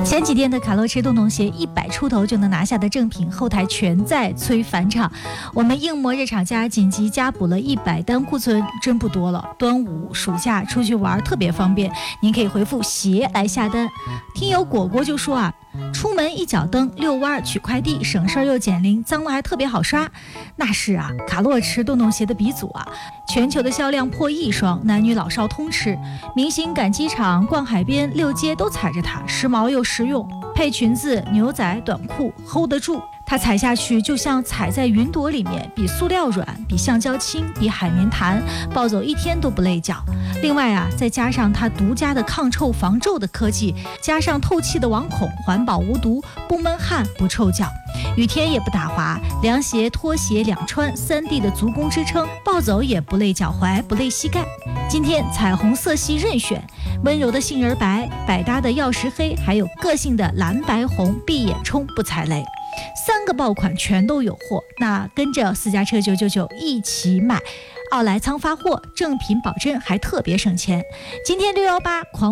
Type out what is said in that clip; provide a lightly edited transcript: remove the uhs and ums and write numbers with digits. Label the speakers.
Speaker 1: 前几天的卡洛驰洞洞鞋100出头就能拿下的正品，后台全在催返场。我们硬膜热厂家紧急加补了100单库存，真不多了。端午、暑假出去玩特别方便，您可以回复鞋来下单。听友果果就说啊，出门一脚蹬遛弯取快递，省事儿又减龄，脏了还特别好刷。那是啊，卡洛驰洞洞鞋的鼻祖啊，全球的销量破1双，男女老少通吃。明星赶机场、逛海边、溜街都踩着它，时髦又实用，配裙子、牛仔、短裤 hold 得住。它踩下去就像踩在云朵里面，比塑料软，比橡胶轻，比海绵弹，暴走1天都不累脚。另外啊，再加上它独家的抗臭防皱的科技，加上透气的网孔，环保无毒，不闷汗不臭脚，雨天也不打滑，凉鞋拖鞋两穿，3D 的足弓支撑，暴走也不累脚踝，不累膝盖。今天彩虹色系任选，温柔的杏仁白，百搭的曜石黑，还有个性的蓝白红，闭眼冲不踩雷。3个爆款全都有货，那跟着私家车999一起买，奥莱仓发货，正品保真，还特别省钱。今天618狂